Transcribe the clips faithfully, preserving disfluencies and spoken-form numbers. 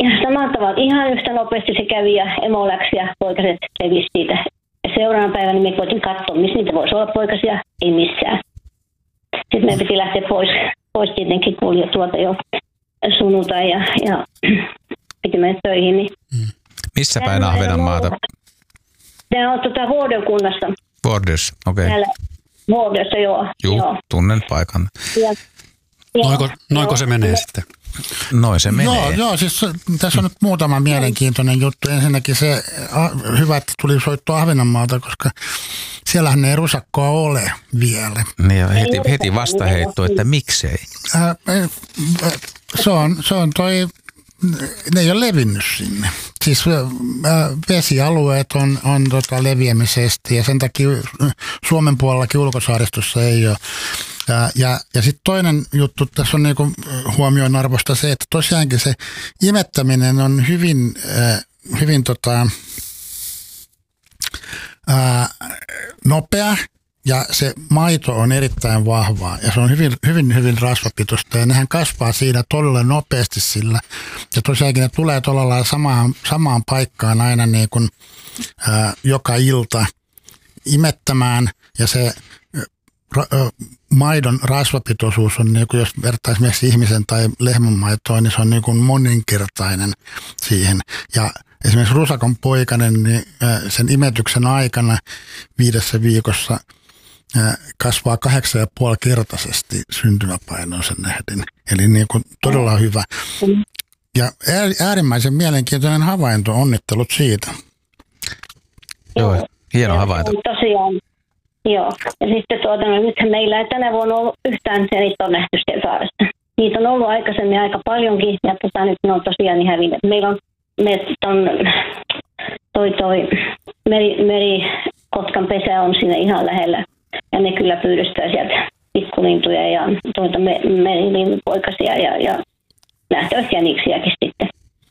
ihan samalla tavalla. Ihan yhtä nopeasti se kävi ja emo läksi ja poikaset levisi siitä. Seuraavana päivänä me koitin katsoa, missä niitä voisi olla poikasia. Ei missään. Sitten meidän piti lähteä pois, pois tietenkin, kun oli jo tuolta jo sunnuntai ja, ja piti mennä töihin. Niin. Mm. Missä päin Ahvenanmaata? Tämä on tuota Vuodön kunnassa. Vuodessa, okei. Okay. Vuodessa, joo. Juu, joo. Tunnen paikan. Ja, ja, noinko, noinko se menee ja, sitten? Noin se menee. Joo, joo, siis tässä on nyt muutama mielenkiintoinen juttu. Ensinnäkin se hyvä, että tuli soittua Ahvenanmaalta, koska siellähän ei rusakkoa ole vielä. Niin ja heti, heti vastaheitto, että miksei? Äh, se, on, se on toi, ne ei ole levinnyt sinne. Siis äh, vesialueet on, on tota leviämisesti ja sen takia Suomen puolellakin ulkosaaristossa ei ole. Ja, ja, ja sitten toinen juttu tässä on niinku huomioon arvosta se, että tosiaankin se imettäminen on hyvin, äh, hyvin tota, äh, nopea ja se maito on erittäin vahvaa ja se on hyvin, hyvin, hyvin rasvapitoista ja nehän kasvaa siinä todella nopeasti sillä. Ja tosiaankin ne tulee todella samaan, samaan paikkaan aina niin kuin, äh, joka ilta imettämään ja se Ra, maidon rasvapitoisuus on, niin kuin jos vertaa esimerkiksi ihmisen tai lehmän maitoa, niin se on niin kuin moninkertainen siihen. Ja esimerkiksi rusakon poikanen, niin sen imetyksen aikana viidessä viikossa kasvaa kahdeksan ja puoli kertaisesti syntymäpainonsa nähden. Eli niin kuin todella hyvä. Ja äärimmäisen mielenkiintoinen havainto, onnittelut siitä. Joo, hieno havainto. Tosiaan. Joo, ja sitten tuota, no, nythän meillä ei tänä vuonna ollut yhtään se, niitä on nähty siellä saaressa. Niitä on ollut aikaisemmin aika paljonkin, ja tota, nyt ne on tosiaan niin hävinneet. Meillä on, me, ton, toi, toi meri, merikotkan pesä on siinä ihan lähellä, ja ne kyllä pyydystää sieltä pikkulintuja ja tuota, me, merilintupoikasia ja, ja nähtävästi jäniksiäkin sitten.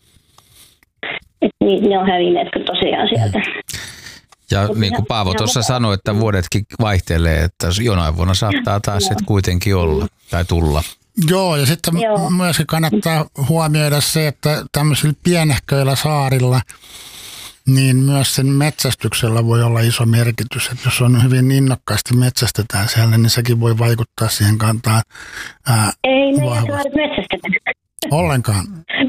Et, niin, ne on hävinneet kyllä tosiaan sieltä. Ja niin kuin Paavo tuossa sanoi, että vuodetkin vaihtelee, että jonain vuonna saattaa taas sitten kuitenkin olla tai tulla. Joo, ja sitten Joo. myöskin kannattaa huomioida se, että tämmöisillä pienehköillä saarilla, niin myös sen metsästyksellä voi olla iso merkitys. Että jos on hyvin innokkaasti metsästetään siellä, niin sekin voi vaikuttaa siihen kantaan ää, Ei meidän saaret metsästetä. Ollenkaan.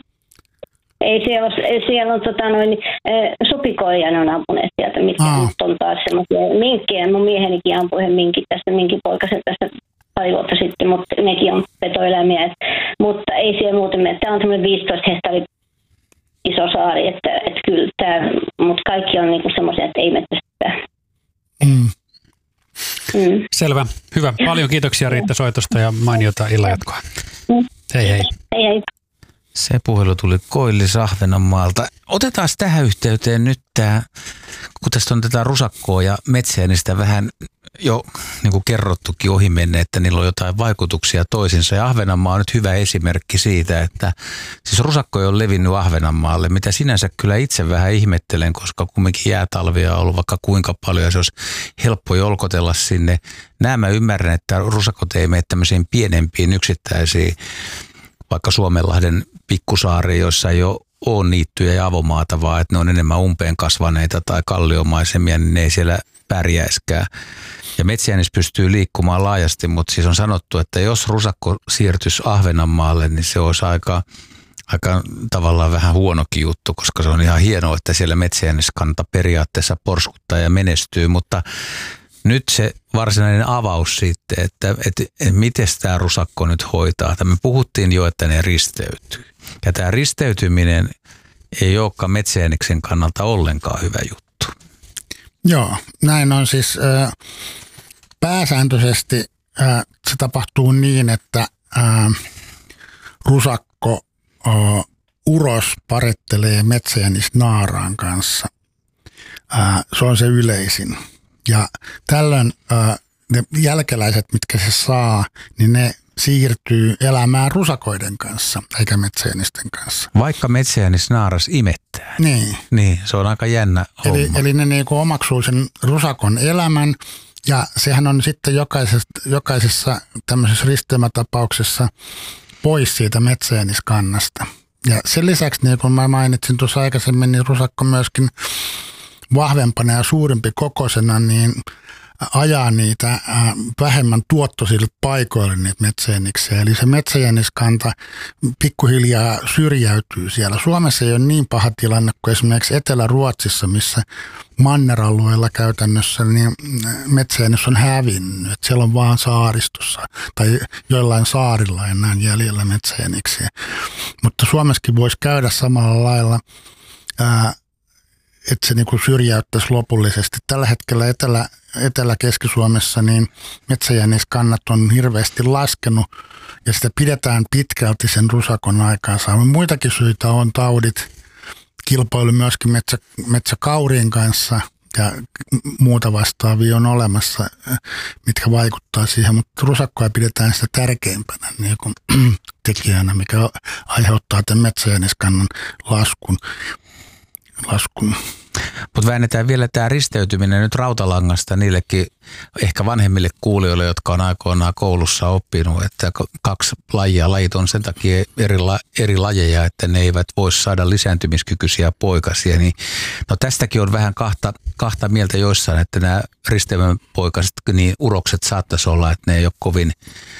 Ei siellä ole, siellä on tota noin, supikoja, ne on ampuneet sieltä, mitkä Aa. nyt on taas semmoisia minkkejä. Mun miehenikin ampui yhden minkin tästä, minkipoikasen tästä pari vuotta sitten, mutta nekin on petoeläimiä. Et, mutta ei siellä muuten mene. Tämä on semmoinen viisitoista hehtaarin iso saari, että, että kyllä tämä, mutta kaikki on niinku semmoisia, että ei metsästetä. Mm. Mm. Selvä. Hyvä. Paljon kiitoksia Riitta soitosta ja mainiota illanjatkoa. Mm. Hei hei. Hei hei. Se puhelu tuli Koillis Ahvenanmaalta. Otetaan tähän yhteyteen nyt tämä, kun tästä on tätä rusakkoa ja metsäjänistä vähän jo niin kuin kerrottukin ohi menne, että niillä on jotain vaikutuksia toisinsa. Ja Ahvenanmaa on nyt hyvä esimerkki siitä, että siis rusakko ei ole levinnyt Ahvenanmaalle, mitä sinänsä kyllä itse vähän ihmettelen, koska kumminkin jäätalvia on ollut vaikka kuinka paljon ja se olisi helppo jolkotella sinne. Nämä mä ymmärrän, että rusakot ei mene tämmöisiin pienempiin yksittäisiin vaikka Suomenlahden pikkusaariin, joissa ei ole, ole niittyjä ja avomaata, vaan että ne on enemmän umpeen kasvaneita tai kalliomaisemmia, niin ne ei siellä pärjäiskään. Ja metsäjänis pystyy liikkumaan laajasti, mutta siis on sanottu, että jos rusakko siirtyisi Ahvenanmaalle, niin se olisi aika, aika tavallaan vähän huonokin juttu, koska se on ihan hienoa, että siellä metsäjäniskanta periaatteessa porskuttaa ja menestyy, mutta nyt se varsinainen avaus sitten, että, että, että miten tämä rusakko nyt hoitaa. Me puhuttiin jo, että ne risteytyy. Ja tämä risteytyminen ei olekaan metsäjäniksen kannalta ollenkaan hyvä juttu. Joo, näin on siis äh, pääsääntöisesti äh, se tapahtuu niin, että äh, rusakko äh, uros parettelee metsäjänisnaaraan kanssa. Äh, se on se yleisin. Ja tällöin äh, ne jälkeläiset, mitkä se saa, niin ne siirtyy elämään rusakoiden kanssa, eikä metsäjänisten kanssa. Vaikka metsäjänisnaaras imettää. Niin. Niin, se on aika jännä homma. Eli, eli ne niinku omaksuu sen rusakon elämän, ja sehän on sitten jokaisessa, jokaisessa tämmöisessä risteymätapauksessa pois siitä metsäjäniskannasta. Ja sen lisäksi, niin kuin mä mainitsin tuossa aikaisemmin, niin rusakko myöskin vahvempana ja suurempi kokoisena, niin ajaa niitä vähemmän tuottoisille paikoille niitä metsäjäniksiä. Eli se metsäjäniskanta pikkuhiljaa syrjäytyy siellä. Suomessa ei ole niin paha tilanne kuin esimerkiksi Etelä-Ruotsissa, missä manneralueella käytännössä niin metsäjänis on hävinnyt. Että siellä on vaan saaristossa tai joillain saarilla enää jäljellä metsäjäniksiä. Mutta Suomessakin voisi käydä samalla lailla, ää, että se niinku syrjäyttäisi lopullisesti. Tällä hetkellä Etelä, Etelä-Keski-Suomessa niin metsäjäniskannat on hirveästi laskenut ja sitä pidetään pitkälti sen rusakon aikaa saamaan. Muitakin syitä on taudit, kilpailu myöskin metsä, metsäkaurien kanssa ja muuta vastaavia on olemassa, mitkä vaikuttaa siihen, mutta rusakkoa pidetään sitä tärkeimpänä niin kuin tekijänä, mikä aiheuttaa tämän metsäjäniskannan laskun. laskun. Mutta väännetään vielä tämä risteytyminen nyt rautalangasta niillekin ehkä vanhemmille kuulijoille, jotka on aikoinaan koulussa oppinut, että kaksi lajia, lajit on sen takia eri, la, eri lajeja, että ne eivät voi saada lisääntymiskykyisiä poikasia. Niin, no tästäkin on vähän kahta, kahta mieltä joissain, että nämä risteymän poikaset, niin urokset saattaisi olla, että ne ei ole kovin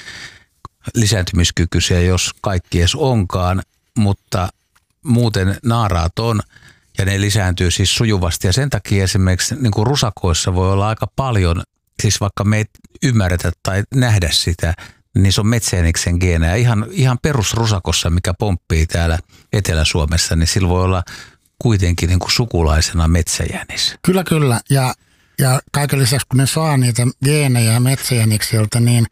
lisääntymiskykyisiä, jos kaikki edes onkaan, mutta muuten naaraat on. Ja ne lisääntyy siis sujuvasti ja sen takia esimerkiksi niin kuin rusakoissa voi olla aika paljon, siis vaikka me ei ymmärretä tai nähdä sitä, niin se on metsäjäniksen geenejä. Ihan, ihan perusrusakossa, mikä pomppii täällä Etelä-Suomessa, niin sillä voi olla kuitenkin niin kuin sukulaisena metsäjänis. Kyllä, kyllä. Ja, ja kaiken lisäksi, kun ne saa niitä geenejä metsäjänikseltä, niin,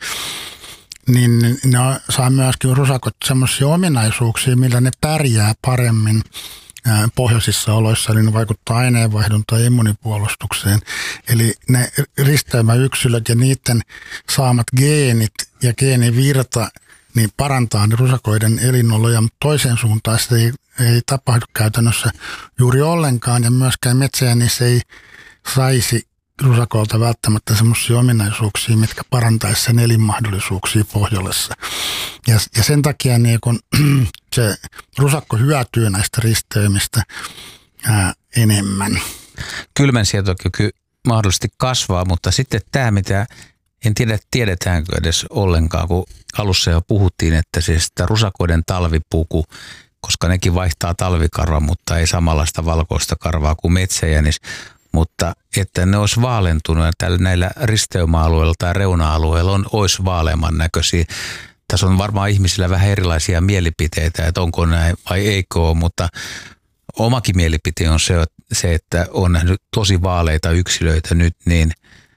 niin ne saa myöskin rusakot semmoisia ominaisuuksia, millä ne pärjää paremmin pohjoisissa oloissa, niin ne vaikuttaa aineenvaihduntaan ja immunipuolustukseen. Eli ne risteymäyksilöt ja niiden saamat geenit ja geenivirta niin parantaa ne rusakoiden elinoloja, mutta toiseen suuntaan se ei, ei tapahdu käytännössä juuri ollenkaan ja myöskään metsäjänis ei saisi rusakolta välttämättä semmoisia ominaisuuksia, mitkä parantaisi sen elinmahdollisuuksia Pohjolassa. Ja, ja sen takia niin kun se rusakko hyötyy näistä risteymistä ää, enemmän. Kylmänsietokyky mahdollisesti kasvaa, mutta sitten tämä, mitä en tiedä, tiedetäänkö edes ollenkaan, kun alussa jo puhuttiin, että siis sitä rusakoiden talvipuku, koska nekin vaihtaa talvikarvaa, mutta ei samanlaista valkoista karvaa kuin metsäjänis, mutta että ne olisi vaalentunut ja tällä näillä risteymäalueilla tai reuna-alueilla on, olisi vaaleamman näköisiä. Tässä on varmaan ihmisillä vähän erilaisia mielipiteitä, että onko näin vai eikö ole, mutta omakin mielipite on se, se, että on nähnyt tosi vaaleita yksilöitä nyt, niin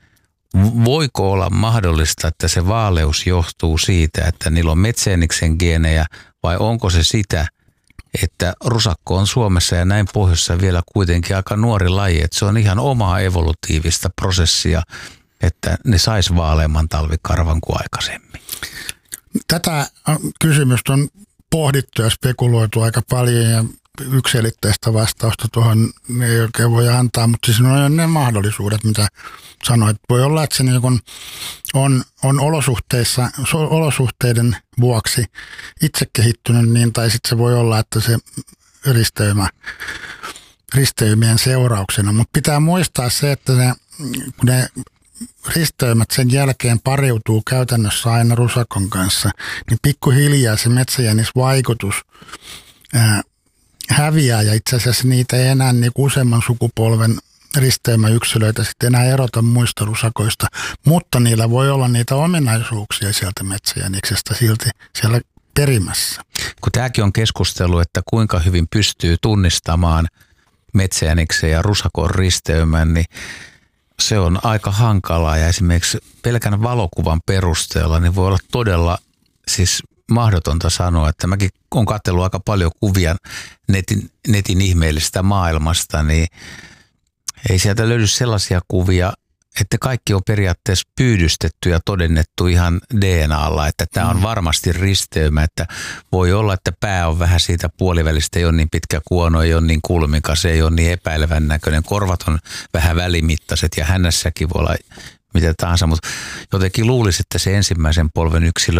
voiko olla mahdollista, että se vaaleus johtuu siitä, että niillä on metsäjäniksen geenejä vai onko se sitä, että rusakko on Suomessa ja näin pohjoisessa vielä kuitenkin aika nuori laji, että se on ihan omaa evolutiivista prosessia, että ne sais vaaleamman talvikarvan kuin aikaisemmin. Tätä kysymystä on pohdittu ja spekuloitu aika paljon ja yksiselitteistä vastausta tuohon ei oikein voi antaa, mutta siis on ne mahdollisuudet, mitä sanoit. Voi olla, että se niin kun on, on olosuhteissa, olosuhteiden vuoksi itse kehittynyt niin, tai sitten se voi olla, että se risteymä, risteymien seurauksena. Mutta pitää muistaa se, että ne, kun ne risteymät sen jälkeen pariutuu käytännössä aina rusakon kanssa, niin pikkuhiljaa se metsäjänisvaikutus ää, häviää ja itse asiassa niitä ei enää niin useamman sukupolven risteymäyksilöitä sitten enää erota muista rusakoista, mutta niillä voi olla niitä ominaisuuksia sieltä metsäjäniksestä silti siellä perimässä. Kun tämäkin on keskustelu, että kuinka hyvin pystyy tunnistamaan metsäjäniksen ja rusakon risteymän, niin se on aika hankalaa ja esimerkiksi pelkän valokuvan perusteella niin voi olla todella siis mahdotonta sanoa, että mäkin olen katsellut aika paljon kuvia netin, netin ihmeellisestä maailmasta, niin ei sieltä löydy sellaisia kuvia, että kaikki on periaatteessa pyydystetty ja todennettu ihan D N A:lla, että tämä on varmasti risteymä, että voi olla, että pää on vähän siitä puolivälistä, ei ole niin pitkä kuono, ei ole niin kulmikas, ei ole niin epäilevän näköinen, korvat on vähän välimittaiset ja hännässäkin voi olla mitä tahansa, mutta jotenkin luulisi, että se ensimmäisen polven yksilö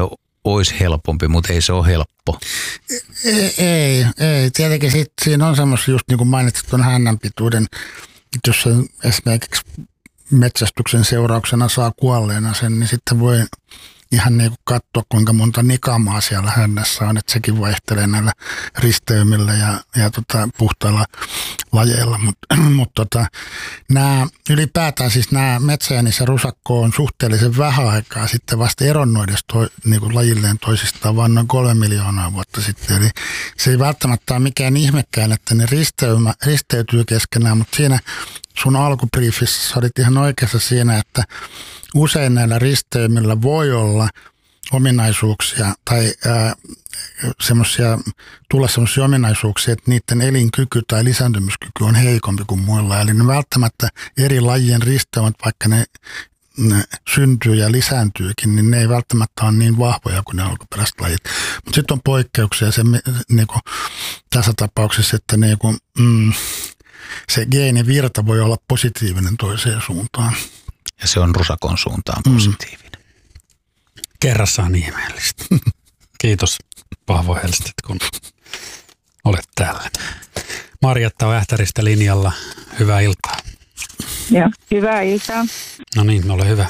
olisi helpompi, mutta ei se ole helppo. Ei, ei, ei. Tietenkin sit, siinä on semmoista, just niin kuin mainitsit tuon hännänpituuden, jos se esimerkiksi metsästyksen seurauksena saa kuolleena sen, niin sitten voi ihan niin kuin katsoa, kuinka monta nikamaa siellä hännässä on, että sekin vaihtelee näillä risteymillä ja, ja tota, puhtailla lajeilla. Mutta mut tota, nämä, ylipäätään siis nämä metsäjänis ja rusakko on suhteellisen vähän aikaa sitten vasta eronnut edes to, niin kuin lajilleen toisistaan, vaan noin kolme miljoonaa vuotta sitten. Eli se ei välttämättä ole mikään ihmekään, että ne risteymä, risteytyy keskenään, mutta siinä sun alkubriifissä olit ihan oikeassa siinä, että usein näillä risteymillä voi olla ominaisuuksia tai semmoisia, tulla semmoisia ominaisuuksia, että niiden elinkyky tai lisääntymiskyky on heikompi kuin muilla. Eli ne välttämättä eri lajien risteymät, vaikka ne, ne syntyy ja lisääntyykin, niin ne ei välttämättä ole niin vahvoja kuin ne alkuperäiset lajit. Mutta sitten on poikkeuksia se, niinku, tässä tapauksessa, että niinku, mm, se geenivirta voi olla positiivinen toiseen suuntaan. Ja se on rusakon suuntaan positiivinen. Mm. Kerrassaan ihmeellistä. Kiitos Paavo Helstet, kun olet täällä. Marjatta on Ähtäristä linjalla. Hyvää iltaa. Joo, hyvää iltaa. No niin, ole hyvä.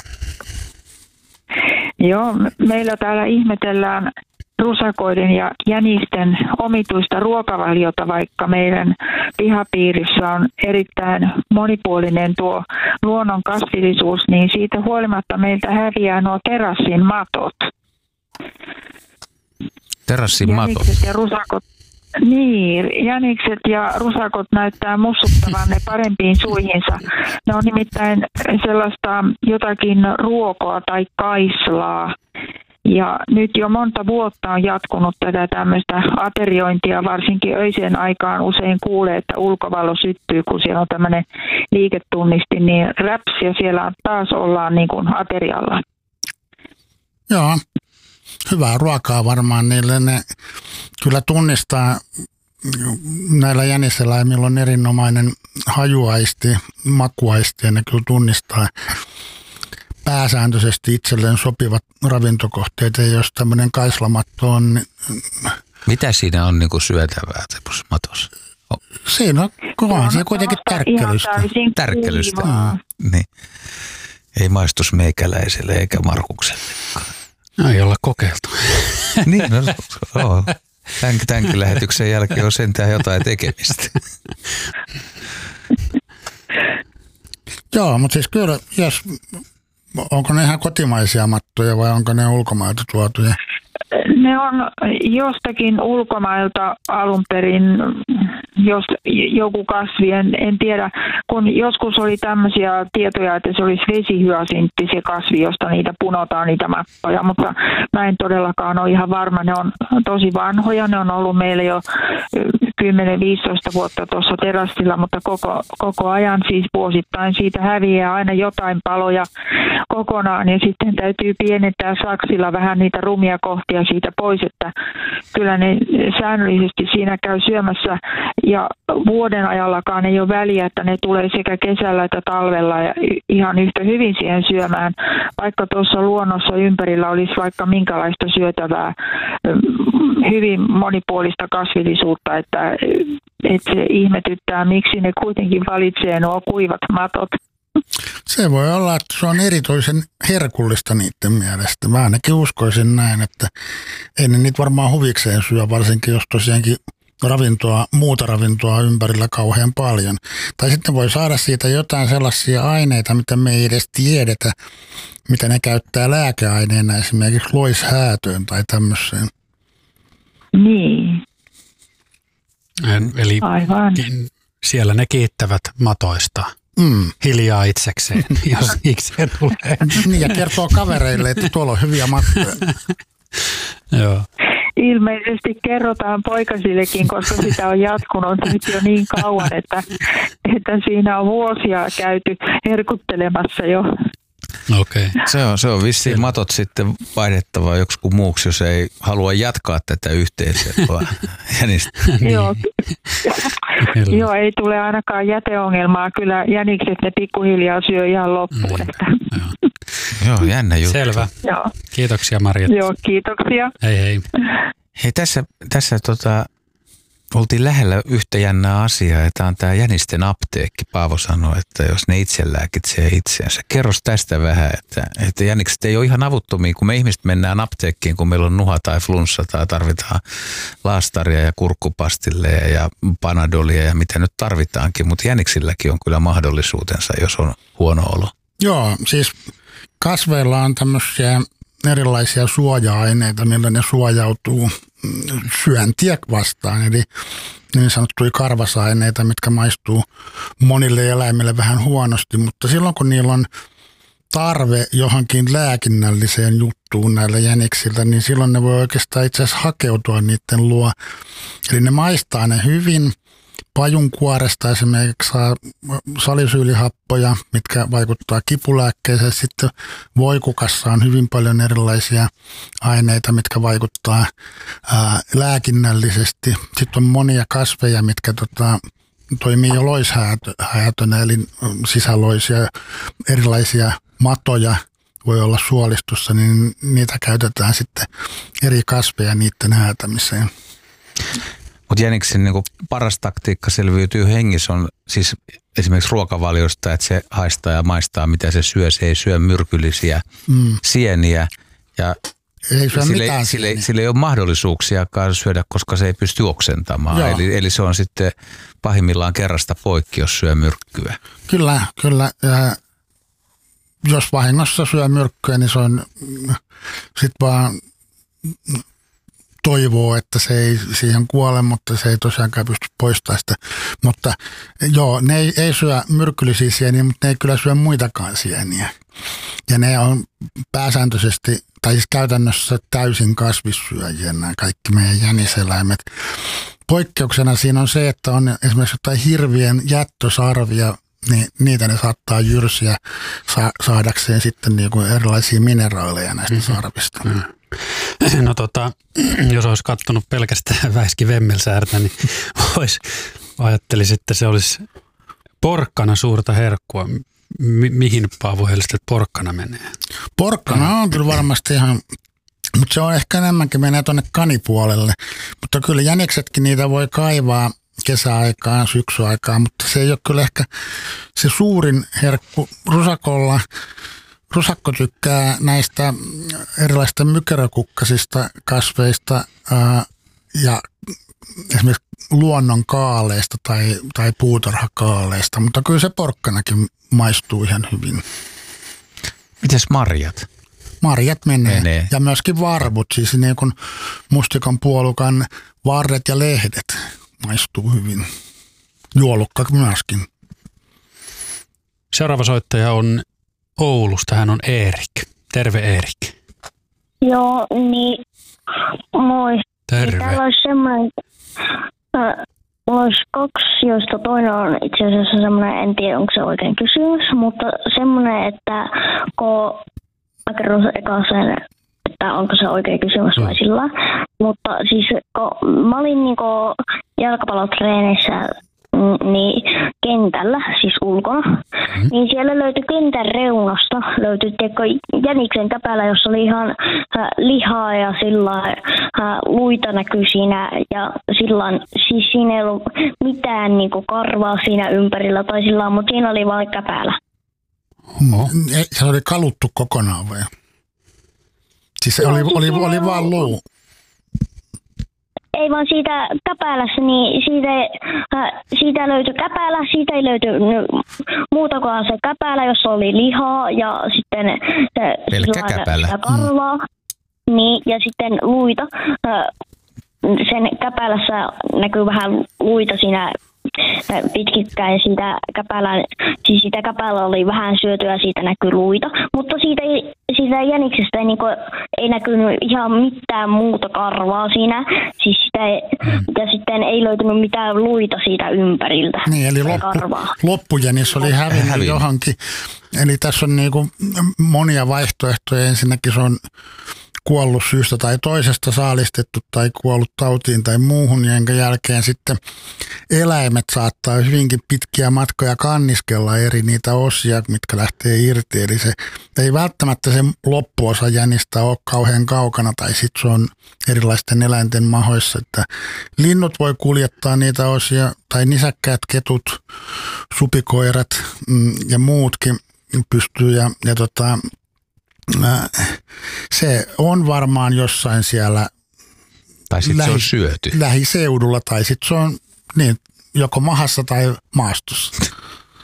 Joo, meillä täällä ihmetellään rusakoiden ja jänisten omituista ruokavaliota, vaikka meidän pihapiirissä on erittäin monipuolinen tuo luonnon kasvillisuus, niin siitä huolimatta meiltä häviää nuo terassin matot. Terassin matot? Jänikset ja rusakot. Niin, jänikset ja rusakot näyttää mussuttavan ne parempiin suihinsa. Ne on nimittäin sellaista jotakin ruokoa tai kaislaa. Ja nyt jo monta vuotta on jatkunut tätä tämmöistä ateriointia, varsinkin öiseen aikaan usein kuulee, että ulkovalo syttyy, kun siellä on tämmöinen liiketunnisti, niin räps ja siellä taas ollaan niin kuin aterialla. Joo, hyvää ruokaa varmaan niille. Ne kyllä tunnistaa, näillä jäniseläimillä on erinomainen hajuaisti, makuaisti ja ne kyllä tunnistaa pääsääntöisesti itselleen sopivat ravintokohteet, ja jos tämmöinen kaislamatto on... Niin mitä siinä on niin kuin syötävää matossa? Oh. Siinä on, kohan se kuitenkin tärkkelystä. Tärkkelystä, niin. Ei maistus meikäläiselle eikä Markukselle. No, ei olla kokeiltu. Niin, no, oh. Tän, tämänkin lähetyksen jälkeen on sentään jotain tekemistä. Joo, mutta siis kyllä, jos... Onko ne ihan kotimaisia mattoja vai onko ne ulkomailta tuotuja? Ne on jostakin ulkomailta alun perin, jos joku kasvi, en, en tiedä, kun joskus oli tämmöisiä tietoja, että se olisi vesihyasintti se kasvi, josta niitä punotaan niitä mattoja, mutta mä en todellakaan ole ihan varma, ne on tosi vanhoja, ne on ollut meillä jo kymmenen viisitoista vuotta tuossa terassilla, mutta koko, koko ajan siis vuosittain siitä häviää aina jotain paloja kokonaan ja sitten täytyy pienentää saksilla vähän niitä rumia kohtia siitä pois, että kyllä ne säännöllisesti siinä käy syömässä ja vuoden ajallakaan ei ole väliä, että ne tulee sekä kesällä että talvella ja ihan yhtä hyvin siihen syömään, vaikka tuossa luonnossa ympärillä olisi vaikka minkälaista syötävää, hyvin monipuolista kasvillisuutta, että, että se ihmetyttää, miksi ne kuitenkin valitsee nuo kuivat matot. Se voi olla, että se on erityisen herkullista niiden mielestä. Mä ainakin uskoisin näin, että ei ne niitä varmaan huvikseen syö, varsinkin jos tosiaankin ravintoa, muuta ravintoa ympärillä kauhean paljon. Tai sitten voi saada siitä jotain sellaisia aineita, mitä me ei edes tiedetä, mitä ne käyttää lääkeaineena, esimerkiksi loishäätöön tai tämmöiseen. Niin. Eli aivan. Siellä ne kiittävät matoista. Mm. Hiljaa itsekseen, jos ikseen tulee. Niin, ja kertoo kavereille, että tuolla on hyviä matkoja. Joo. Ilmeisesti kerrotaan poikasillekin, koska sitä on jatkunut nyt jo niin kauan, että, että siinä on vuosia käyty herkuttelemassa jo. Okay. Se on, se on vissiin matot sitten vaihdettava joksikin muuksi, jos ei halua jatkaa tätä yhteisöä. niin. Joo, Joo, ei tule ainakaan jäteongelmaa. Kyllä jänikset ne pikkuhiljaa syö ihan loppuun. Mm. Joo, jännä juttu. Selvä. Joo. Kiitoksia Marjatta. Joo, kiitoksia. Hei hei. Hei, tässä, tässä tota, oltiin lähellä yhtä jännää asiaa, ja tämä on tämä jänisten apteekki. Paavo sanoi, että jos ne itse lääkitsee itseänsä. Kerros tästä vähän, että, että jänikset ei ole ihan avuttomia, kun me ihmiset mennään apteekkiin, kun meillä on nuha tai flunssa tai tarvitaan laastaria ja kurkkupastilleja ja panadolia ja mitä nyt tarvitaankin, mutta jäniksilläkin on kyllä mahdollisuutensa, jos on huono olo. Joo, siis kasveilla on tämmöisiä erilaisia suoja-aineita, millä ne suojautuu syöntiä vastaan. Eli niin sanottuja karvasaineita, mitkä maistuu monille eläimille vähän huonosti, mutta silloin kun niillä on tarve johonkin lääkinnälliseen juttuun näillä jäniksiltä, niin silloin ne voi oikeastaan itse asiassa hakeutua niiden luo. Eli ne maistaa ne hyvin. Pajunkuoresta esimerkiksi saa salisyylihappoja, mitkä vaikuttaa kipulääkkeeseen. Sitten voikukassa on hyvin paljon erilaisia aineita, mitkä vaikuttaa ää, lääkinnällisesti. Sitten on monia kasveja, mitkä tota, toimii jo loishäätönä, eli sisäloisia erilaisia matoja voi olla suolistossa, niin niitä käytetään sitten eri kasveja niiden häätämiseen. Mutta jäniksen niin paras taktiikka selviytyy hengissä on siis esimerkiksi ruokavaliosta, että se haistaa ja maistaa, mitä se syö. Se ei syö myrkyllisiä mm. sieniä ja ei syö sille, mitään sille, sille ei ole mahdollisuuksiakaan syödä, koska se ei pysty oksentamaan. Eli, eli se on sitten pahimmillaan kerrasta poikki, jos syö myrkkyä. Kyllä, kyllä. Ja jos vahingossa syö myrkkyä, niin se on sitten vaan toivoo, että se ei siihen kuole, mutta se ei tosiaankaan pysty poistamaan sitä. Mutta joo, ne ei, ei syö myrkyllisiä sieniä, mutta ne ei kyllä syö muitakaan sieniä. Ja ne on pääsääntöisesti, tai siis käytännössä täysin kasvissyöjiä nämä kaikki meidän jäniseläimet. Poikkeuksena siinä on se, että on esimerkiksi jotain hirvien jättösarvia, niin niitä ne saattaa jyrsiä sa- saadakseen sitten niinku erilaisia mineraaleja näistä mm-hmm. sarvista. Mm-hmm. No tota, jos olisi katsonut pelkästään Väiski Vemmelsäärtä, niin vois, ajattelisin, että se olisi porkkana suurta herkkua. Mi- mihin Paavo Hellstedt porkkana menee? Porkkana on kyllä varmasti ihan, mutta se on ehkä enemmänkin menee tuonne kanipuolelle. Mutta kyllä jäniksetkin niitä voi kaivaa kesäaikaan, syksyaikaan, mutta se ei ole kyllä ehkä se suurin herkku rusakolla. Rusakko tykkää näistä erilaisista mykerökukkasista kasveista ää, ja esimerkiksi luonnon kaaleista tai, tai puutarhakaaleista, mutta kyllä se porkkanakin maistuu ihan hyvin. Mites marjat? Marjat menee. menee. Ja myöskin varvut, siis niin kuin mustikon puolukan varret ja lehdet maistuu hyvin. Juolukka myöskin. Seuraava soittaja on Oulusta, hän on Eerik. Terve Eerik. Joo, niin moi. Terve. Täällä olisi semmoinen, äh, olisi kaksi, joista toinen on itse asiassa semmoinen, en tiedä onko se oikein kysymys, mutta semmoinen, että kun mä kerron eka sen, että onko se oikein kysymys vai sillä. Mutta siis kun mä olin niinku jalkapallotreenissä niin kentällä, siis ulkona, mm. niin siellä löytyi kentän reunasta, löytyi tiedätkö, jäniksen käpälä, jossa oli ihan äh, lihaa ja sillä äh, luita näkyi siinä ja sillä siis siinä ei ollut mitään niinku karvaa siinä ympärillä tai sillä, mutta siinä oli vain käpälä. No. Se oli kaluttu kokonaan vai? Siis se oli, oli, oli, oli vaan luu. Ei vaan siitä käpälässä, niin siitä, äh, siitä löytyi käpälä, siitä ei löytynyt muuta kuin se käpälä, jossa oli lihaa ja sitten pelkkä käpälä. Karvaa, mm. niin, ja sitten luita. Äh, sen käpälässä näkyy vähän luita siinä pitkittäin siitä käpälän, siis siitä käpällä oli vähän syötyä, siitä näkyy luita, mutta siitä, ei, siitä jäniksestä ei, niinku, ei näkynyt ihan mitään muuta karvaa siinä, siis sitä ei, ja sitten ei löytynyt mitään luita siitä ympäriltä. Niin, eli loppu, loppujänis oli hävinnyt Hävin. johonkin, eli tässä on niinku monia vaihtoehtoja, ensinnäkin se on kuollut syystä tai toisesta, saalistettu tai kuollut tautiin tai muuhun, jonka jälkeen sitten eläimet saattaa hyvinkin pitkiä matkoja kanniskella eri niitä osia, mitkä lähtee irti. Eli se ei välttämättä se loppuosa jänistä ole kauhean kaukana tai sitten se on erilaisten eläinten mahoissa, että linnut voi kuljettaa niitä osia tai nisäkkäät, ketut, supikoirat mm, ja muutkin pystyy ja, ja tota, äh, se on varmaan jossain siellä tai sitten lähi, se on syöty. lähiseudulla tai sitten se on niin, joko mahassa tai maastossa.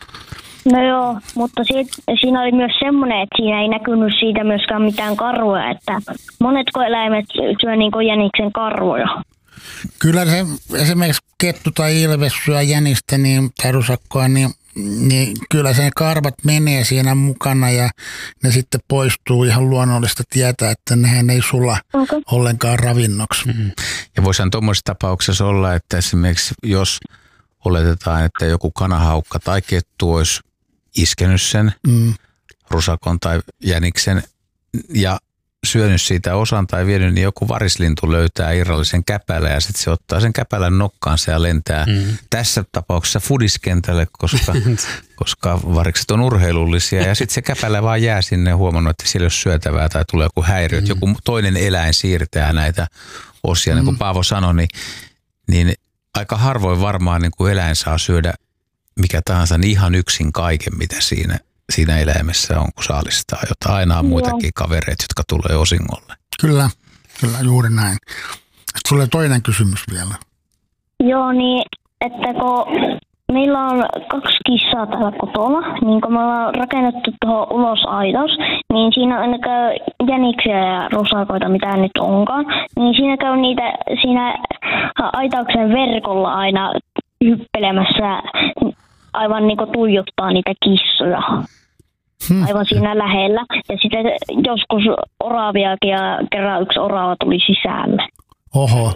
No joo, mutta siitä, siinä oli myös semmoinen, että siinä ei näkynyt siitä myöskään mitään karvoja, että monetko eläimet syö niin kuin jäniksen karvoja? Kyllä se esimerkiksi kettu tai ilves syö jänistä niin, tai rusakkoa, niin, niin kyllä sen karvat menee siinä mukana ja ne sitten poistuu ihan luonnollista tietää, että nehän ei sula okay. ollenkaan ravinnoksi. Mm-hmm. Ja voisihan tuommoisessa tapauksessa olla, että esimerkiksi jos oletetaan, että joku kanahaukka tai kettu olisi iskenyt sen mm. rusakon tai jäniksen ja syönyt siitä osan tai vienyt, niin joku varislintu löytää irrallisen käpälän ja sitten se ottaa sen käpälän nokkaansa ja lentää mm. tässä tapauksessa fudiskentälle, koska, koska varikset on urheilullisia ja sitten se käpälä vaan jää sinne huomannut, että siellä ei ole syötävää tai tulee joku häiriö, mm. joku toinen eläin siirtää näitä osia, mm. niin kuin Paavo sanoi, niin, niin aika harvoin varmaan niin kuin eläin saa syödä mikä tahansa niin ihan yksin kaiken, mitä siinä siinä eläimessä on, kun saalistaa jotain. Aina on muitakin kavereita, jotka tulee osingolle. Kyllä, kyllä, juuri näin. Sitten tulee toinen kysymys vielä. Joo, niin että kun meillä on kaksi kissaa täällä kotona, niin kun me ollaan rakennettu tuohon ulos aitaus, niin siinä aina käy jäniksiä ja rusakoita, mitä nyt onkaan, niin siinä käy niitä siinä aitauksen verkolla aina hyppelemässä, aivan niin kuin tuijottaa niitä kissoja. Hmm. Aivan siinä lähellä. Ja sitten joskus oraaviakin ja kerran yksi oraava tuli sisälle. Oho.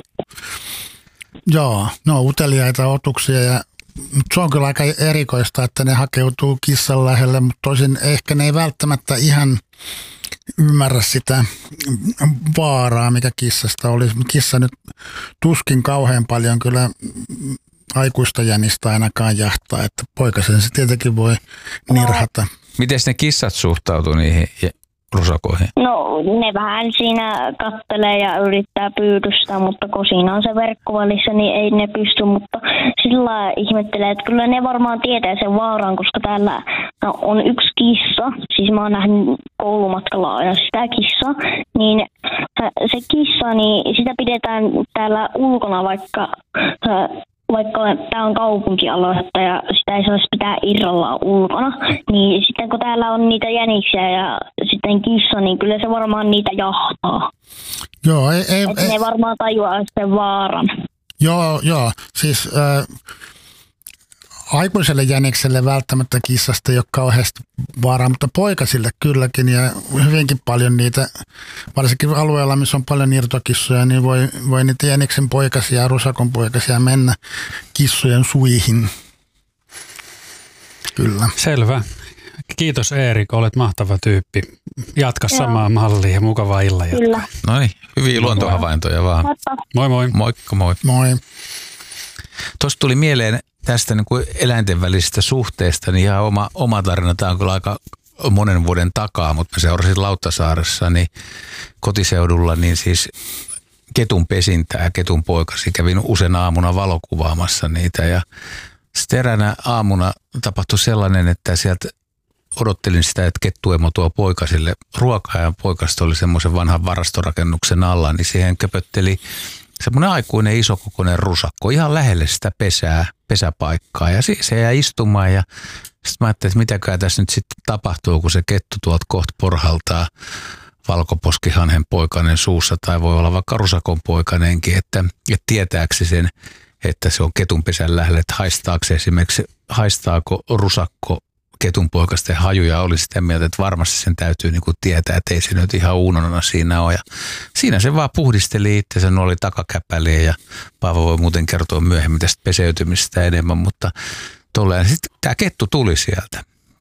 Joo, no uteliaita otuksia ja se on kyllä aika erikoista, että ne hakeutuu kissan lähelle, mutta tosin ehkä ne ei välttämättä ihan ymmärrä sitä vaaraa, mikä kissasta olisi. Kissa nyt tuskin kauhean paljon kyllä aikuista jänistä ainakaan jahtaa, että poikasen se tietenkin voi nirhata. Miten ne kissat suhtautuu niihin rusakoihin? No ne vähän siinä kattelee ja yrittää pyydystää, mutta kun siinä on se verkko välissä, niin ei ne pysty, mutta sillä ihmettelee, että kyllä ne varmaan tietää sen vaaran, koska täällä on yksi kissa, siis mä oon nähnyt koulumatkalla aina sitä kissaa, niin se kissa, niin sitä pidetään täällä ulkona, vaikka vaikka tämä on kaupunkialuetta ja sitä ei saisi pitää irrallaan ulkona, niin sitten kun täällä on niitä jäniksiä ja sitten kissa, niin kyllä se varmaan niitä jahtaa. Joo, ei, ei, että ei. Ne varmaan tajuaa sitten vaaran. Joo, joo. Siis äh, aikuiselle jänikselle välttämättä kissasta ei ole kauheasti vaaraa, mutta poikasille kylläkin ja hyvinkin paljon niitä, varsinkin alueella, missä on paljon irtokissoja, niin voi, voi niitä jäniksen poikasia ja rusakon poikasia mennä kissojen suihin. Kyllä. Selvä. Kiitos Erik, olet mahtava tyyppi. Jatka Joo. samaa mallia ja mukavaa illan jatkoa. Kyllä. No niin, hyviä luontohavaintoja vaan. Moi moi. Moikka moi. Moi. Tuosta tuli mieleen tästä niin kuin eläinten välisestä suhteesta, niin ihan oma, oma tarina. Tämä on kyllä aika monen vuoden takaa, mutta mä seurasin Lauttasaaressa niin kotiseudulla, niin siis ketun pesintää ja ketun poikasi. Kävin usein aamuna valokuvaamassa niitä ja sitten eräänä aamuna tapahtui sellainen, että sieltä odottelin sitä, että kettuemo tuo poikasille ruokaa ja poikasta oli semmoisen vanhan varastorakennuksen alla, niin siihen köpötteli semmoinen aikuinen isokokoinen rusakko ihan lähelle sitä pesää, pesäpaikkaa ja siis se jäi istumaan ja sitten mä ajattelin, että mitäkään tässä nyt sitten tapahtuu, kun se kettu tuolta kohta porhaltaa valkoposkihanhen poikainen suussa tai voi olla vaikka rusakon poikanenkin, että, että tietääkö sen, että se on ketun pesän lähellä, että haistaako esimerkiksi, haistaako rusakko ketun poikasten hajuja, oli sitä mieltä, että varmasti sen täytyy niin kuin tietää, että ei se nyt ihan uunona siinä ole. Ja siinä se vaan puhdisteli itsensä, no oli takakäpäliä ja Paavo voi muuten kertoa myöhemmin tästä peseytymistä enemmän, mutta tolleen. Sitten tämä kettu tuli sieltä.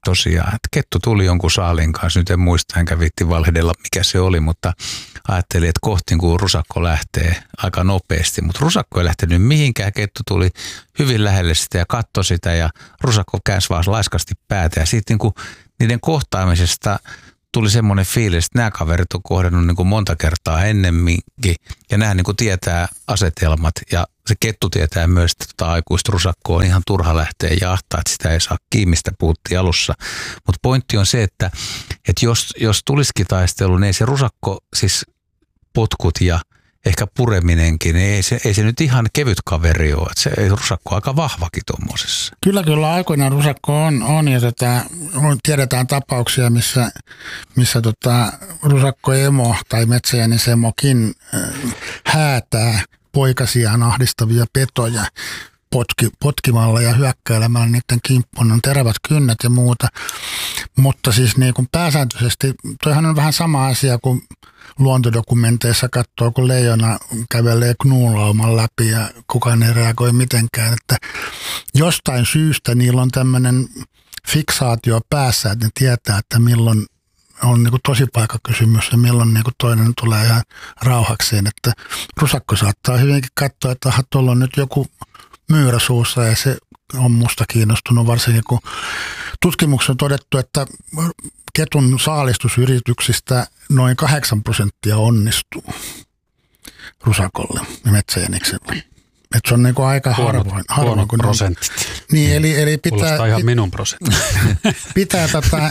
tosiaan, että kettu tuli jonkun saalin kanssa, nyt en muista, enkä viitti valhehdella mikä se oli, mutta ajattelin, että kohti kun rusakko lähtee aika nopeasti, mutta rusakko ei lähtenyt mihinkään, kettu tuli hyvin lähelle sitä ja katsoi sitä ja rusakko käänsi vaan laiskasti päätä ja sitten niin kuin niiden kohtaamisesta tuli semmoinen fiilis, että nämä kaverit on kohdannut niin kuin monta kertaa ennemminkin ja nämä niin kuin tietää asetelmat ja se kettu tietää myös, että tota aikuista rusakkoa on ihan turha lähteä jahtaa, että sitä ei saa kiinni, mistä puhuttiin alussa. Mutta pointti on se, että, että jos, jos tulisikin taistelu, niin ei se rusakko, siis potkut ja ehkä pureminenkin, niin ei se, ei se nyt ihan kevyt kaveri ole. Että se ei rusakko on aika vahvakin tuommoisessa. Kyllä, kyllä aikoinaan rusakko on, on ja tota, on, tiedetään tapauksia, missä, missä tota, rusakko emo tai metsäjänis emokin äh, häätää poikasiaan ahdistavia petoja potki, potkimalla ja hyökkäilemällä niiden kimppuun. On terävät kynnet ja muuta. Mutta siis niin kuin pääsääntöisesti, toihan on vähän sama asia kuin luontodokumenteissa katsoo, kun leijona kävelee knuulauman läpi ja kukaan ei reagoi mitenkään. Että jostain syystä niillä on tämmöinen fiksaatio päässä, että ne tietää, että milloin on niin kuin tosipaikkakysymys ja milloin niin kuin toinen tulee ihan rauhakseen. Että rusakko saattaa hyvinkin katsoa, että aha, tuolla on nyt joku myyrä suussa ja se on musta kiinnostunut, varsinkin kun tutkimuksessa on todettu, että ketun saalistusyrityksistä noin kahdeksan prosenttia onnistuu rusakolle ja metsäjänikselle. Että se on niinku aika huonot, harvoin. harvoin kun prosentit. Niin, eli, eli pitää... Kuulostaa ihan minun prosentti. pitää tota,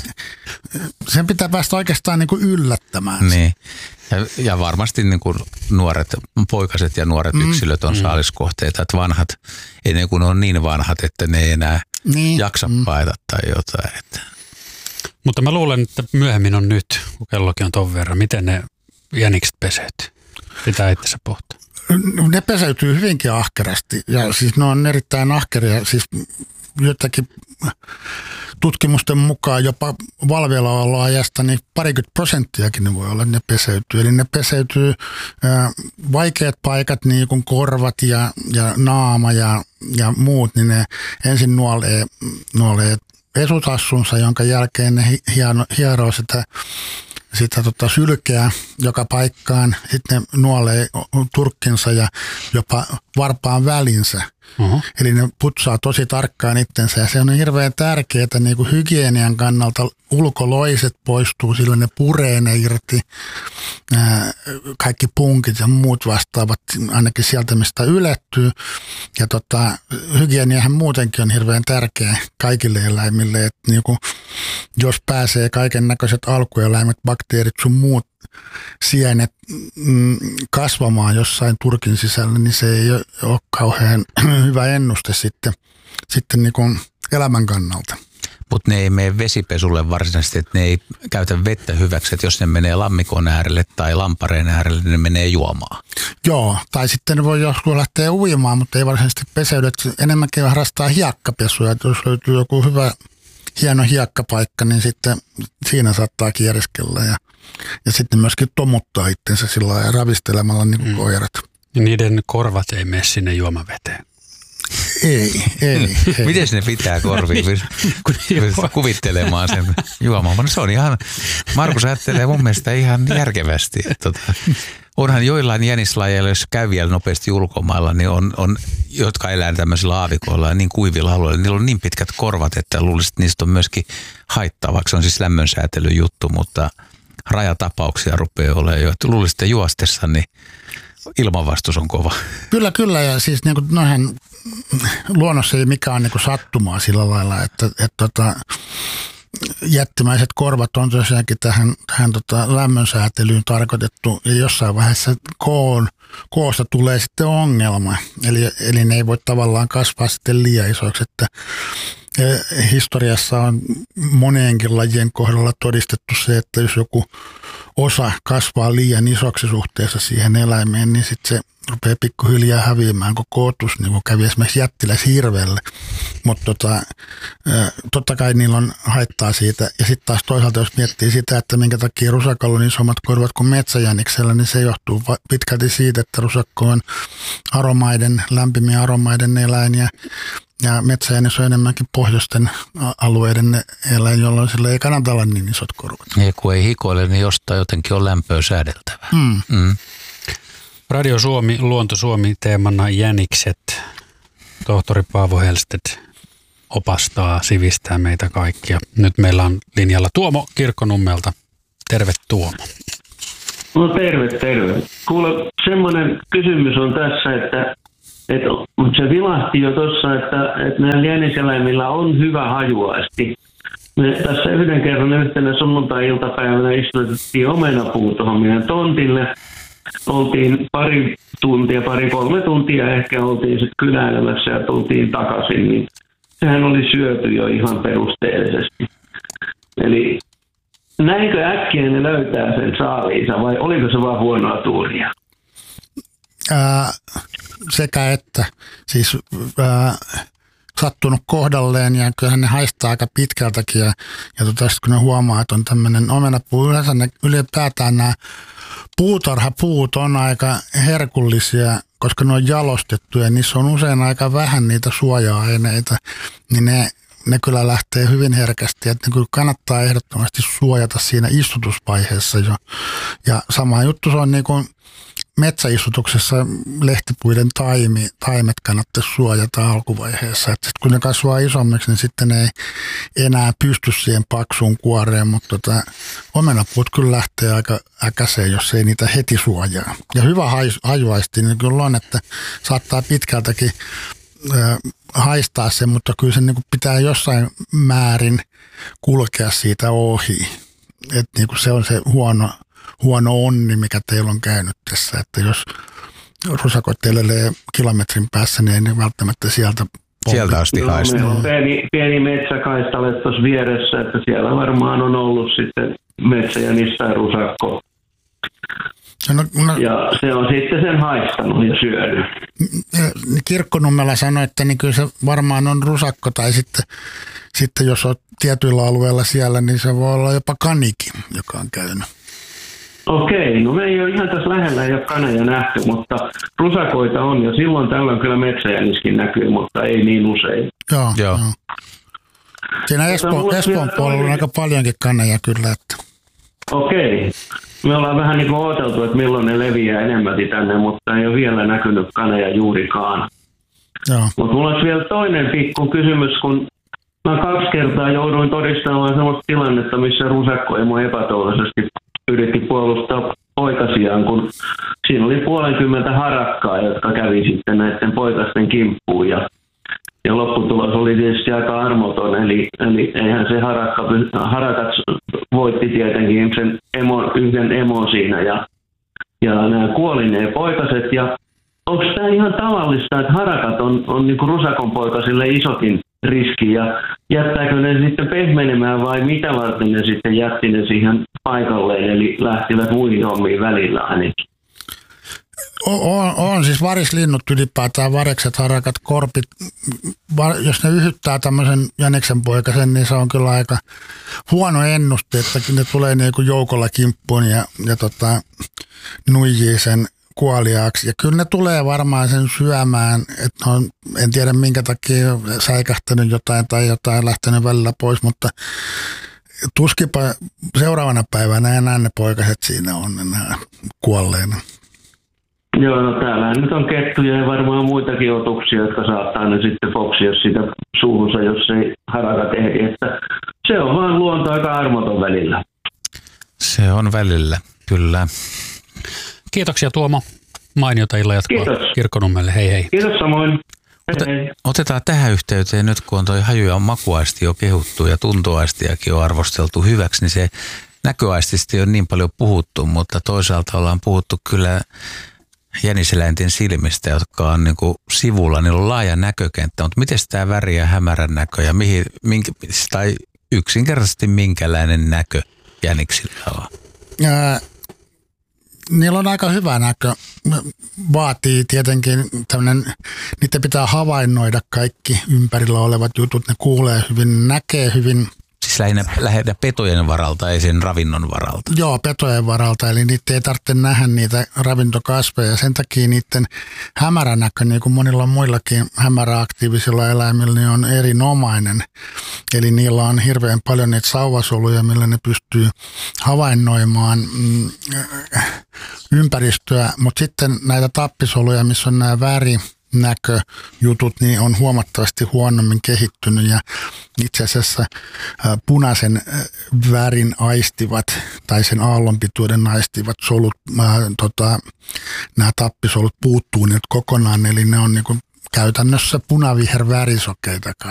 sen pitää päästä oikeastaan niinku yllättämään. Niin. Ja, ja varmasti niin kuin nuoret, poikaset ja nuoret mm. yksilöt on mm. saaliskohteita, että vanhat, ei ne kun on niin vanhat, että ne ei enää niin. jaksa mm. paeta tai jotain. Että. Mutta mä luulen, että myöhemmin on nyt, kun kellokin on ton verran, miten ne jänikset peseytyy. Pitää itse pohtia. Ne peseytyy hyvinkin ahkerasti ja siis ne on erittäin ahkeria, siis jotakin tutkimusten mukaan jopa valveillaoloajasta niin parikymmentä prosenttiakin ne voi olla, ne peseytyy. Eli ne peseytyy ää, vaikeat paikat, niin kuin korvat ja, ja naama ja, ja muut, niin ne ensin nuolee, nuolee esutassunsa, jonka jälkeen ne hieno, hieroo sitä sitä tota sylkeä joka paikkaan, sitten ne nuolee turkkinsa ja jopa varpaan välinsä. Uh-huh. Eli ne putsaa tosi tarkkaan itsensä ja se on hirveän tärkeää niin kuin hygienian kannalta. Ulkoloiset poistuu, sillä ne puree ne irti. Ää, kaikki punkit ja muut vastaavat ainakin sieltä, mistä ylettyy. Ja tota, hygieniahan muutenkin on hirveän tärkeä kaikille eläimille. Et niin kuin, jos pääsee kaiken näköiset alkueläimet, bakteerit sun muut sienet mm, kasvamaan jossain turkin sisällä, niin se ei ole kauhean hyvä ennuste sitten, sitten niin kuin elämän kannalta. Mutta ne ei mene vesipesulle varsinaisesti, että ne ei käytä vettä hyväksi, että jos ne menee lammikon äärelle tai lampareen äärelle, niin ne menee juomaan. Joo, tai sitten ne voi joskus lähteä uimaan, mutta ei varsinaisesti peseydy, että enemmänkin harrastaa hiekkapesua, että jos löytyy joku hyvä hieno hiekkapaikka, niin sitten siinä saattaa kierreskellä ja, ja sitten myöskin tomuttaa itsensä sillä lailla ravistelemalla niin kuin mm. koirat. Ja niiden korvat ei mene sinne juomaveteen. Ei, ei. ei. Miten ne pitää korviin kuvittelemaan sen juomaan? Se on ihan, Markus ajattelee mun mielestä ihan järkevästi. Tota, onhan joillain jänislajeilla, jos käy vielä nopeasti ulkomailla, niin on, on jotka elää tämmöisillä aavikoilla ja niin kuivilla alueilla, niillä on niin pitkät korvat, että luulisin, että niistä on myöskin haittaa, vaikka se on siis lämmönsäätelyn juttu, mutta rajatapauksia rupeaa olemaan jo. Luulisin, että juostessa niin ilmanvastus on kova. Kyllä, kyllä. Ja siis niin kuin noihän luonnossa ei mikään niin kuin sattumaa sillä lailla, että, että, että jättimäiset korvat on tosiaankin tähän, tähän tota lämmönsäätelyyn tarkoitettu ja jossain vaiheessa koon, koosta tulee sitten ongelma. Eli, eli ne ei voi tavallaan kasvaa sitten liian isoiksi, että historiassa on moneenkin lajien kohdalla todistettu se, että jos joku osa kasvaa liian isoksi suhteessa siihen eläimeen, niin sitten se rupeaa pikkuhiljaa häviämään koko otus, niin kuin kävi esimerkiksi jättiläishirvelle. Mutta tota, totta kai niillä on haittaa siitä. Ja sitten taas toisaalta, jos miettii sitä, että minkä takia rusakalla on isommat korvat kuin metsäjäniksellä, niin se johtuu pitkälti siitä, että rusakko on aromaiden, lämpimien aromaiden eläin ja Ja metsäjänis on enemmänkin pohjoisten alueiden eläin, jolloin sillä ei kannata olla niin isot korvat. Ja kun ei hikoile, niin jostain jotenkin on lämpöä säädeltävää. Mm. Mm. Radio Suomi, Luonto Suomi teemana jänikset. Tohtori Paavo Helsted opastaa, sivistää meitä kaikkia. Nyt meillä on linjalla Tuomo Kirkkonummelta. Terve Tuomo. No terve, terve. Kuule, semmoinen kysymys on tässä, että, että se vilahti jo tuossa, että, että näillä jäniseläimillä on hyvä hajuaisti. Me tässä yhden kerran yhtenä sunnuntai-iltapäivänä istutettiin omenapuu tuohon meidän tontille. Oltiin pari tuntia, pari kolme tuntia ehkä oltiin sitten kyläilemässä ja tultiin takaisin, niin sehän oli syöty jo ihan perusteellisesti. Eli näinkö äkkiä ne löytää sen saaliinsa vai oliko se vaan huonoa tuuria? Ää, sekä että. Siis ää, sattunut kohdalleen ja kyllähän ne haistaa aika pitkältäkin. Ja, ja tota, kun ne huomaa, että on tämmöinen omenapuu, yleensä ne ylipäätään nämä puutarhapuut on aika herkullisia, koska ne on jalostettu ja niissä on usein aika vähän niitä suoja-aineita, niin ne, ne kyllä lähtee hyvin herkästi. Että ne kyllä kannattaa ehdottomasti suojata siinä istutusvaiheessa jo. Ja sama juttu se on niin kuin metsäistutuksessa lehtipuiden taimi, taimet kannattaisi suojata alkuvaiheessa. Että kun ne kasvaa isommiksi, niin sitten ne ei enää pysty siihen paksuun kuoreen, mutta tota, omenapuut kyllä lähtee aika äkäiseen, jos ei niitä heti suojaa. Ja hyvä hajuaisti, niin kyllä on, että saattaa pitkältäkin äh, haistaa se, mutta kyllä se niin kuin pitää jossain määrin kulkea siitä ohi. Että niin kuin se on se huono huono onni, mikä teillä on käynyt tässä, että jos rusakot telelee kilometrin päässä, niin ei ne välttämättä sieltä polki. Sieltä asti no, haistaa. On pieni, pieni metsäkaistale tuossa vieressä, että siellä varmaan on ollut sitten metsäjänistä ja rusakko. No, no, ja se on sitten sen haistanut ja syönyt. Kirkkonummella sanoi, että niin kyllä se varmaan on rusakko tai sitten, sitten jos olet tietyillä alueilla siellä, niin se voi olla jopa kanikin, joka on käynyt. Okei, no me ei ole ihan tässä lähellä, ei ole kaneja nähty, mutta rusakoita on ja silloin tällöin kyllä metsäjäniskin näkyy, mutta ei niin usein. Joo, joo. joo. Siinä Espoon, Espoon puolella on aika paljonkin kaneja kyllä. Että. Okei, me ollaan vähän niin kuin odoteltu, että milloin ne leviää enemmän tänne, mutta ei ole vielä näkynyt kaneja juurikaan. Joo. Mutta mulla olisi vielä toinen pikku kysymys, kun mä kaksi kertaa jouduin todistamaan sellaista tilannetta, missä rusakkoimo epätoivoisesti yritti puolustaa poikasiaan, kun siinä oli puolenkymmentä harakkaa, jotka kävi sitten näiden poikasten kimppuun. Ja, ja lopputulos oli tietysti aika armoton, eli, eli eihän se harakka, harakat voitti tietenkin sen emo, yhden emon siinä ja, ja nämä kuoli ne poikaset. Ja onko tämä ihan tavallista, että harakat on, on niin kuin rusakon poikasille isokin riski ja jättääkö ne sitten pehmenemään vai mitä varten ne sitten jätti ne siihen paikalleen, eli lähtivät muihin hommiin välillä ainakin? On, on siis varislinnut ylipäätään, varekset, harakat, korpit, jos ne yhyttää tämmöisen jäniksen poikasen, niin se on kyllä aika huono ennuste, että ne tulee niin kuin joukolla kimppuun ja, ja tota, nuijii sen kuoliaaksi. Ja kyllä ne tulee varmaan sen syömään, että on, en tiedä minkä takia säikähtänyt jotain tai jotain lähtenyt välillä pois, mutta tuskipa seuraavana päivänä enää ne poikaset siinä on enää kuolleena. Joo, no täällä nyt on kettuja ja varmaan muitakin otuksia, jotka saattaa ne sitten poksia siitä suuhunsa, jos ei harakat ehdi. Että se on vaan luonto aika armoton välillä. Se on välillä, kyllä. Kiitoksia Tuomo. Mainiota illan jatkoa Kiitos. Kirkkonummelle. Hei hei. Kiitos samoin. Hei, Ota, hei. otetaan tähän yhteyteen nyt, kun on toi haju- ja makuaisti jo kehuttu ja tuntoaistiakin on arvosteltu hyväksi, niin se näköaistista on niin paljon puhuttu, mutta toisaalta ollaan puhuttu kyllä jäniseläinten silmistä, jotka on niin kuin sivulla, niillä on laaja näkökenttä, mutta miten tämä väri ja hämärän näkö ja mihin, minkä, tai yksinkertaisesti minkälainen näkö jäniksillä on? Ää, niillä on aika hyvä näkö. Vaatii tietenkin tämmöinen, niitä pitää havainnoida kaikki ympärillä olevat jutut, ne kuulee hyvin, näkee hyvin Siis lähinnä, lähinnä petojen varalta, ei sen ravinnon varalta. Joo, petojen varalta, eli niitä ei tarvitse nähdä niitä ravintokasveja. Sen takia niiden hämäränäkö, niin kuin monilla muillakin hämäräaktiivisilla eläimillä, niin on erinomainen. Eli niillä on hirveän paljon niitä sauvasoluja, millä ne pystyy havainnoimaan mm, ympäristöä, mutta sitten näitä tappisoluja, missä on nämä väri, näköjutut, niin on huomattavasti huonommin kehittynyt ja itse asiassa punaisen värin aistivat tai sen aallonpituuden aistivat solut, äh, tota, nämä tappisolut puuttuu nyt kokonaan, eli ne on niin kuin käytännössä punaviher värisokeita.